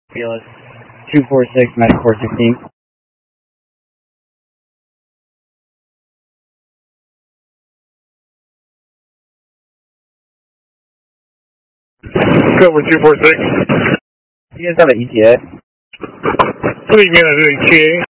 Fearless 246, Magic 416. Cover 246. You guys have an ETA? What do you mean an ETA?